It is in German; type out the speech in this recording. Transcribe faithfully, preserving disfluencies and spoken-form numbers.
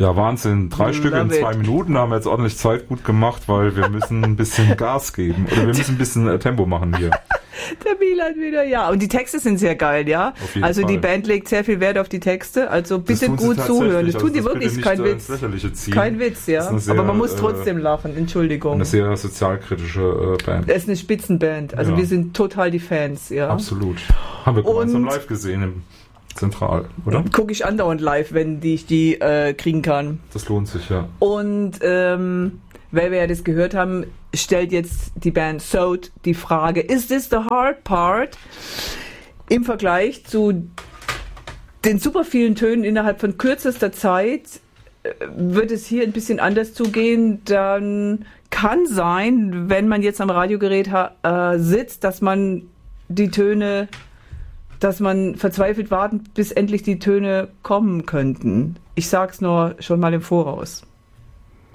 Ja, Wahnsinn. Drei Love Stück in it. zwei Minuten haben wir jetzt ordentlich Zeit gut gemacht, weil wir müssen ein bisschen Gas geben. Oder wir müssen ein bisschen äh, Tempo machen hier. Der Milan wieder, ja. Und die Texte sind sehr geil, ja. Auf jeden Also die Fall. Band legt sehr viel Wert auf die Texte. Also bitte tun sie gut tatsächlich. zuhören. Das Also tun die das wirklich, bitte ist kein nicht, äh, Witz. ins Lächerliche ziehen. Kein Witz, Das ja. ist eine sehr, Aber man muss äh, trotzdem lachen, Entschuldigung. Eine sehr sozialkritische äh, Band. Das ist eine Spitzenband. Also Ja. wir sind total die Fans, ja. Absolut. Haben wir gemeinsam Und- live gesehen im Zentral, oder? Gucke ich andauernd live, wenn die ich die äh, kriegen kann. Das lohnt sich, ja. Und ähm, weil wir ja das gehört haben, stellt jetzt die Band Sode die Frage, is this the hard part? Im Vergleich zu den super vielen Tönen innerhalb von kürzester Zeit äh, wird es hier ein bisschen anders zugehen. Dann kann sein, wenn man jetzt am Radiogerät ha- äh, sitzt, dass man die Töne, dass man verzweifelt warten, bis endlich die Töne kommen könnten. Ich sag's nur schon mal im Voraus.